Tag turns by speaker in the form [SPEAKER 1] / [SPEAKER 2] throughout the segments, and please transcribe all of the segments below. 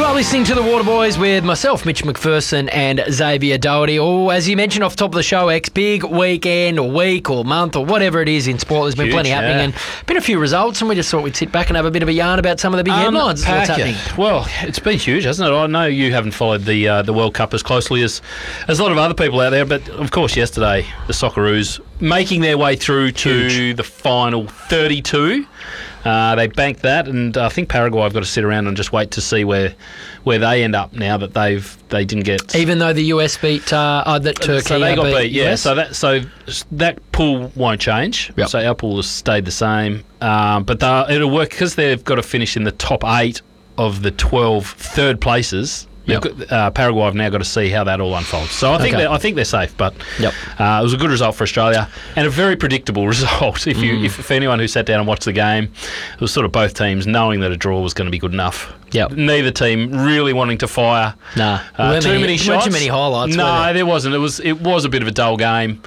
[SPEAKER 1] are listening to The Waterboys with myself, Mitch McPherson, and Xavier Doherty. Oh, as you mentioned off the top of the show, X, big weekend or week or month or whatever it is in sport. There's been plenty happening and been a few results, and we just thought we'd sit back and have a bit of a yarn about some of the big headlines. What's happening?
[SPEAKER 2] Well, it's been huge, hasn't it? I know you haven't followed the World Cup as closely as a lot of other people out there, but of course yesterday the Socceroos making their way through to the final 32. They banked that, and I think Paraguay have got to sit around and just wait to see where they end up now that they didn't get. Even
[SPEAKER 1] though the US beat that Turkey,
[SPEAKER 2] so they got beat. Yeah,
[SPEAKER 1] US?
[SPEAKER 2] so that pool won't change.
[SPEAKER 1] Yep.
[SPEAKER 2] So our pool has stayed the same, but it'll work because they've got to finish in the top 8 of the 12 third places.
[SPEAKER 1] Yep.
[SPEAKER 2] Paraguay have now got to see how that all unfolds. So I think they're safe, but
[SPEAKER 1] yep.
[SPEAKER 2] It was a good result for Australia and a very predictable result. If anyone who sat down and watched the game, it was sort of both teams knowing that a draw was going to be good enough.
[SPEAKER 1] Yep.
[SPEAKER 2] Neither team really wanting to fire too many shots.
[SPEAKER 1] Weren't too many highlights.
[SPEAKER 2] No, there wasn't. It was a bit of a dull game.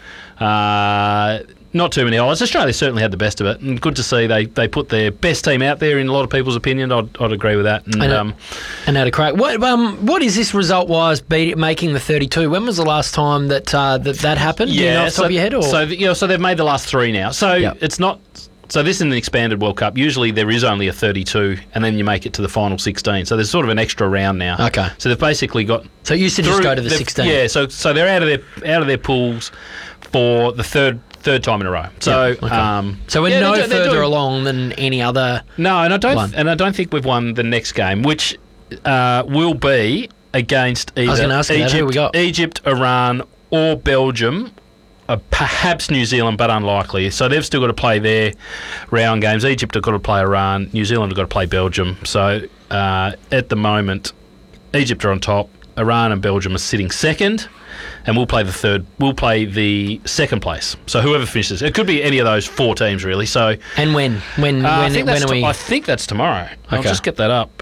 [SPEAKER 2] Not too many highlights. Australia certainly had the best of it, and good to see they put their best team out there in a lot of people's opinion. I'd agree with that. And
[SPEAKER 1] had a crack. What is this result-wise making the 32? When was the last time that happened?
[SPEAKER 2] Yeah,
[SPEAKER 1] do you know off the top of your head? Or?
[SPEAKER 2] So they've made the last 3 now. So it's not. So this is an expanded World Cup. Usually there is only a 32, and then you make it to the final 16. So there's sort of an extra round now.
[SPEAKER 1] Okay.
[SPEAKER 2] So they've basically got.
[SPEAKER 1] So it used to just go to the 16.
[SPEAKER 2] Yeah. So they're out of their pools for the third time in a row. So
[SPEAKER 1] so we're no further along than any other.
[SPEAKER 2] No, and I don't think we've won the next game, which will be against either Egypt, Iran, or Belgium. Perhaps New Zealand, but unlikely. So they've still got to play their round games. Egypt have got to play Iran. New Zealand have got to play Belgium. So at the moment, Egypt are on top. Iran and Belgium are sitting second, and we'll play the third. We'll play the second place. So whoever finishes, it could be any of those 4 teams really. So
[SPEAKER 1] and when are we?
[SPEAKER 2] I think that's tomorrow.
[SPEAKER 1] Okay.
[SPEAKER 2] I'll just get that up.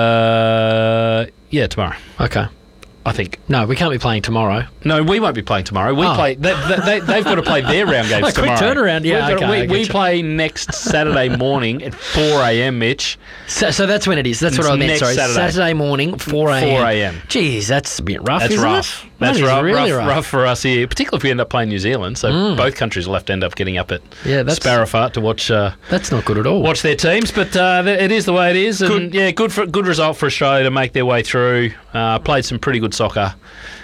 [SPEAKER 2] Tomorrow.
[SPEAKER 1] Okay.
[SPEAKER 2] I think.
[SPEAKER 1] No, we can't be playing tomorrow.
[SPEAKER 2] No, we won't be playing tomorrow. We play. They've got to play their round games tomorrow.
[SPEAKER 1] Quick turnaround, yeah.
[SPEAKER 2] We play next Saturday morning at 4 a.m, Mitch.
[SPEAKER 1] So that's when it is. That's what I meant. Sorry, Saturday morning, 4 a.m.
[SPEAKER 2] 4 a.m.
[SPEAKER 1] Jeez, that's a bit rough.
[SPEAKER 2] That's
[SPEAKER 1] isn't
[SPEAKER 2] rough.
[SPEAKER 1] It?
[SPEAKER 2] That's
[SPEAKER 1] really
[SPEAKER 2] rough for us here, particularly if we end up playing New Zealand. So both countries will have to end up getting up at Sparrowfart to watch.
[SPEAKER 1] That's not good at all.
[SPEAKER 2] Watch their teams, but it is the way it is. And good result for Australia to make their way through. Played some pretty good soccer.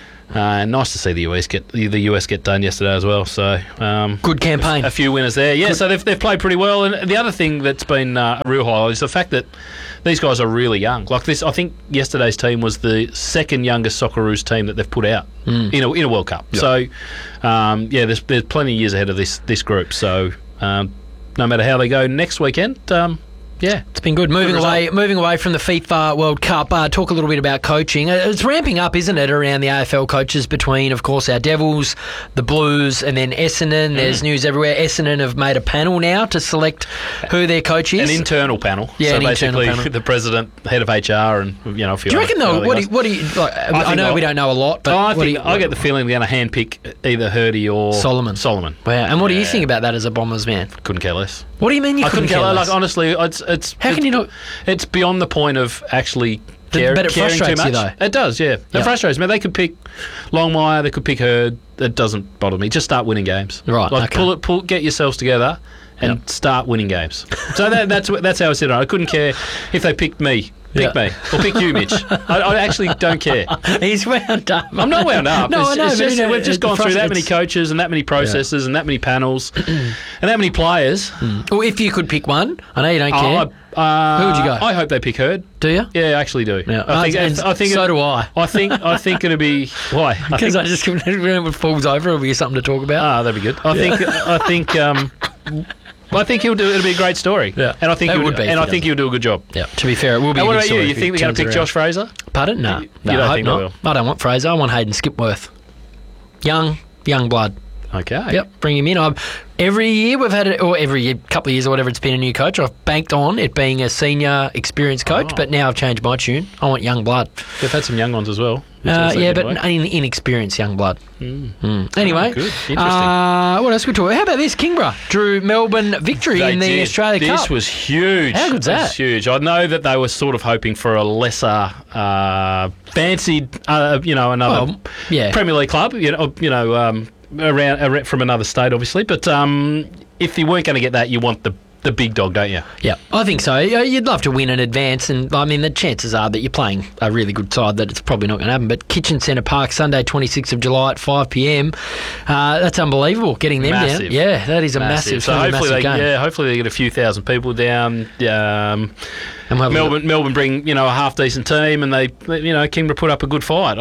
[SPEAKER 2] Nice to see the US get done yesterday as well. So
[SPEAKER 1] good campaign.
[SPEAKER 2] A few winners there. Yeah, so they've played pretty well. And the other thing that's been a real highlight is the fact that these guys are really young. Like this, I think yesterday's team was the second youngest Socceroos team that they've put out in a World Cup. Yep. So there's plenty of years ahead of this group. So no matter how they go next weekend.
[SPEAKER 1] It's been good. Moving away from the FIFA World Cup, talk a little bit about coaching. It's ramping up, isn't it, around the AFL coaches between, of course, our Devils, the Blues, and then Essendon. There's news everywhere. Essendon have made a panel now to select who their coach is.
[SPEAKER 2] An internal panel.
[SPEAKER 1] Yeah,
[SPEAKER 2] so basically the president, head of HR, and a few.
[SPEAKER 1] Do you reckon though? What do you like? I know we don't know a lot, but
[SPEAKER 2] I get the feeling they're going to handpick either Hurdy or
[SPEAKER 1] Solomon.
[SPEAKER 2] Wow.
[SPEAKER 1] And what do you think about that as a Bombers man?
[SPEAKER 2] Couldn't care less.
[SPEAKER 1] What do you mean you couldn't care less?
[SPEAKER 2] Like honestly,
[SPEAKER 1] how can you not?
[SPEAKER 2] It's beyond the point of actually caring too much.
[SPEAKER 1] But it frustrates you though.
[SPEAKER 2] It does, yeah. It frustrates me. They could pick Longmire, they could pick Hurd. It doesn't bother me. Just start winning games.
[SPEAKER 1] Right.
[SPEAKER 2] Like get yourselves together and start winning games. So that's how I sit on it. I couldn't care if they picked me. Pick me. Or pick you, Mitch. I actually don't care.
[SPEAKER 1] He's wound up.
[SPEAKER 2] I'm not wound up.
[SPEAKER 1] No, I know.
[SPEAKER 2] We've just gone through that many coaches and that many processes and that many panels and that many players.
[SPEAKER 1] Well, if you could pick one, I know you don't care. Who would you go?
[SPEAKER 2] I hope they pick Hurd.
[SPEAKER 1] Do you?
[SPEAKER 2] Yeah, I actually do.
[SPEAKER 1] Yeah. I think so do I.
[SPEAKER 2] I think it'll be why?
[SPEAKER 1] Because I just when it falls over, it'll be something to talk about.
[SPEAKER 2] That'd be good. I think it'll be a great story.
[SPEAKER 1] Yeah.
[SPEAKER 2] And I think he'll do a good job.
[SPEAKER 1] Yeah. To be fair, it will be.
[SPEAKER 2] And
[SPEAKER 1] what
[SPEAKER 2] about you? You think they're going to pick Josh Fraser?
[SPEAKER 1] Pardon? No.
[SPEAKER 2] You don't think they will?
[SPEAKER 1] I don't want Fraser. I want Hayden Skipworth. Young blood.
[SPEAKER 2] Okay.
[SPEAKER 1] Yep, bring him in. Every year we've had it, or every year, couple of years or whatever, it's been a new coach. I've banked on it being a senior, experienced coach, but now I've changed my tune. I want young blood.
[SPEAKER 2] We've had some young ones as well.
[SPEAKER 1] But inexperienced young blood. Anyway,
[SPEAKER 2] good. Interesting.
[SPEAKER 1] What else could we talk about? How about this? Kingborough drew Melbourne victory in the Australia Cup.
[SPEAKER 2] This was huge.
[SPEAKER 1] How good's that?
[SPEAKER 2] It was huge. I know that they were sort of hoping for a lesser, fancied, another Premier League club. Around from another state, obviously. But if you weren't going to get that, you want the big dog, don't you?
[SPEAKER 1] Yeah, I think so. You'd love to win in advance, and I mean the chances are that you're playing a really good side that it's probably not going to happen. But Kitchen Centre Park, Sunday 26th of July at 5 p.m. That's unbelievable. Getting them
[SPEAKER 2] massive.
[SPEAKER 1] down, yeah, that is a massive.
[SPEAKER 2] So hopefully they get a few thousand people down. And Melbourne bring a half decent team, and they Kingborough put up a good fight.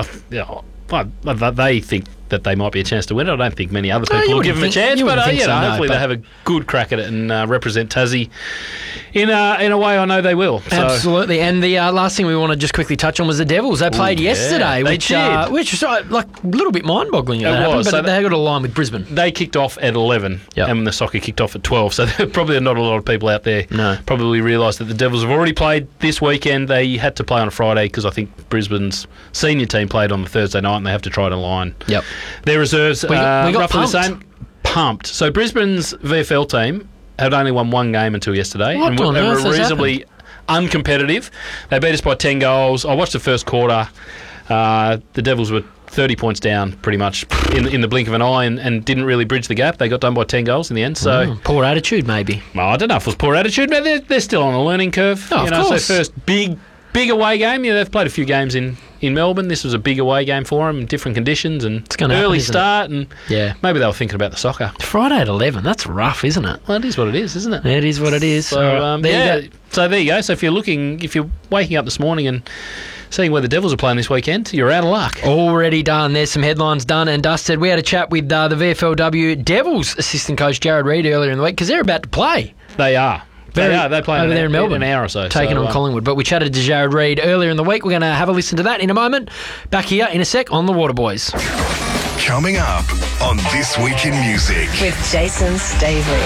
[SPEAKER 2] They think that they might be a chance to win it. I don't think many other people will give them a chance, but hopefully they have a good crack at it and represent Tassie in a way I know they will. So.
[SPEAKER 1] Absolutely. And the last thing we want to just quickly touch on was the Devils. They played yesterday, which was like a little bit mind-boggling. But they got a line with Brisbane.
[SPEAKER 2] They kicked off at 11, and the soccer kicked off at 12. So probably not a lot of people out there probably realise that the Devils have already played this weekend. They had to play on a Friday because I think Brisbane's senior team played on the Thursday night, and they have to try to align.
[SPEAKER 1] Yep.
[SPEAKER 2] Their reserves
[SPEAKER 1] we got
[SPEAKER 2] roughly
[SPEAKER 1] pumped.
[SPEAKER 2] the same. Pumped. So Brisbane's VFL team had only won one game until yesterday, and were reasonably uncompetitive. They beat us by 10 goals. I watched the first quarter. The Devils were 30 points down pretty much in the blink of an eye and didn't really bridge the gap. They got done by 10 goals in the end. So
[SPEAKER 1] poor attitude, maybe.
[SPEAKER 2] Well, I don't know if it was poor attitude, but they're still on a learning curve.
[SPEAKER 1] Of course.
[SPEAKER 2] So first big away game. They've played a few games in Melbourne. This was a big away game for them, different conditions and early start, and maybe they were thinking about the soccer.
[SPEAKER 1] Friday at 11, that's rough, isn't it?
[SPEAKER 2] Well, it is what it is, isn't it?
[SPEAKER 1] It is what it is.
[SPEAKER 2] So, so there you go. So if you're waking up this morning and seeing where the Devils are playing this weekend, you're out of luck.
[SPEAKER 1] Already done. There's some headlines done and dusted. We had a chat with the VFLW Devils assistant coach Jared Reid earlier in the week because they're about to play.
[SPEAKER 2] They are. They play
[SPEAKER 1] over there in Melbourne,
[SPEAKER 2] an hour or so.
[SPEAKER 1] Taking on Collingwood. But we chatted to Jared Reid earlier in the week. We're going to have a listen to that in a moment. Back here in a sec on the Waterboys.
[SPEAKER 3] Coming up on This Week in Music
[SPEAKER 4] with Jason Staveley.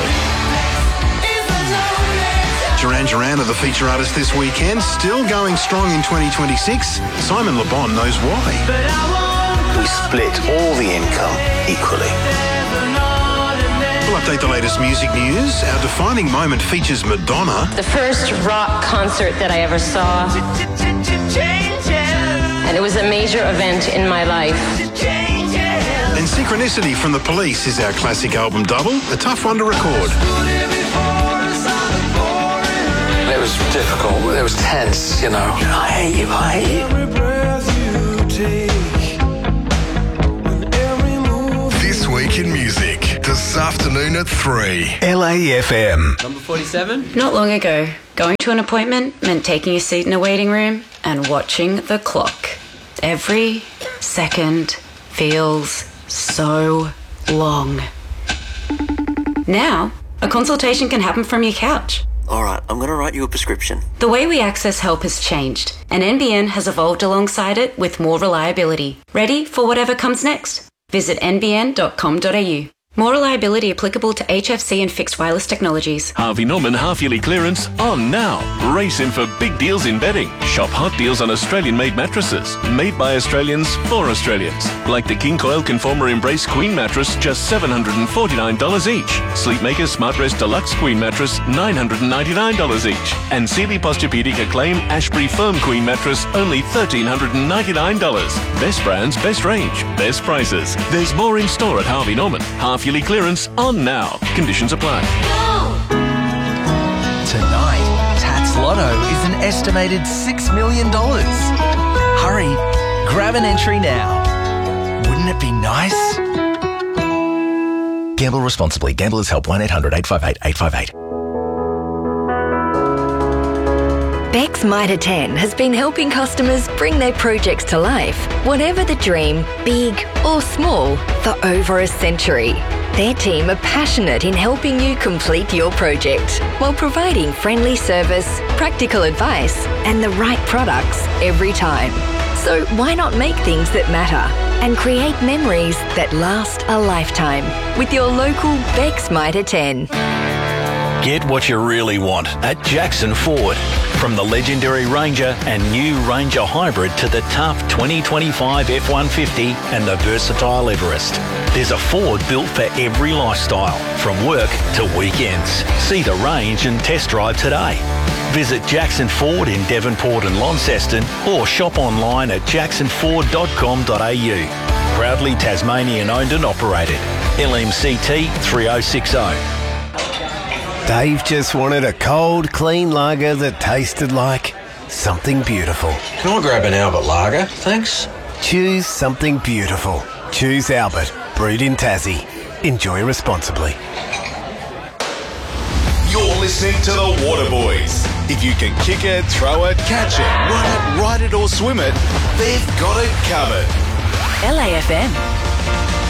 [SPEAKER 5] Duran Duran are the feature artist this weekend, still going strong in 2026. Simon Le Bon knows why.
[SPEAKER 6] We split all the income equally.
[SPEAKER 5] We'll update the latest music news. Our defining moment features Madonna.
[SPEAKER 7] The first rock concert that I ever saw. And it was a major event in my life.
[SPEAKER 5] And Synchronicity from The Police is our classic album double, a tough one to record.
[SPEAKER 6] It was difficult. It was tense, I hate you, I hate
[SPEAKER 3] you. This Week in Music. This afternoon at 3. LAFM.
[SPEAKER 1] Number 47.
[SPEAKER 8] Not long ago, going to an appointment meant taking a seat in a waiting room and watching the clock. Every second feels so long. Now, a consultation can happen from your couch.
[SPEAKER 6] All right, I'm going to write you a prescription.
[SPEAKER 8] The way we access help has changed, and NBN has evolved alongside it with more reliability. Ready for whatever comes next? Visit nbn.com.au. More reliability applicable to HFC and fixed wireless technologies.
[SPEAKER 9] Harvey Norman half-yearly clearance on now. Race in for big deals in bedding. Shop hot deals on Australian-made mattresses. Made by Australians for Australians. Like the King Coil Conformer Embrace Queen mattress, just $749 each. Sleepmaker Smart Rest Deluxe Queen mattress, $999 each. And Sealy Posturepedic Acclaim Ashbury Firm Queen mattress, only $1,399. Best brands, best range, best prices. There's more in store at Harvey Norman. Half-yearly clearance on now. Conditions apply.
[SPEAKER 10] Tonight, Tats Lotto is an estimated $6 million. Hurry, grab an entry now. Wouldn't it be nice?
[SPEAKER 11] Gamble responsibly. Gamblers Help 1-800-858-858.
[SPEAKER 12] Beck's Mitre 10 has been helping customers bring their projects to life, whatever the dream, big or small, for over a century. Their team are passionate in helping you complete your project while providing friendly service, practical advice and the right products every time. So why not make things that matter and create memories that last a lifetime with your local Beck's Mitre 10.
[SPEAKER 13] Get what you really want at Jackson Ford. From the legendary Ranger and new Ranger Hybrid to the tough 2025 F-150 and the versatile Everest. There's a Ford built for every lifestyle, from work to weekends. See the range and test drive today. Visit Jackson Ford in Devonport and Launceston or shop online at jacksonford.com.au. Proudly Tasmanian owned and operated. LMCT 3060.
[SPEAKER 14] Dave just wanted a cold, clean lager that tasted like something beautiful.
[SPEAKER 6] Can I grab an Albert lager, thanks?
[SPEAKER 14] Choose something beautiful. Choose Albert, brewed in Tassie. Enjoy responsibly.
[SPEAKER 3] You're listening to the Waterboys. If you can kick it, throw it, catch it, run it, ride it or swim it, they've got it covered.
[SPEAKER 4] LAFM.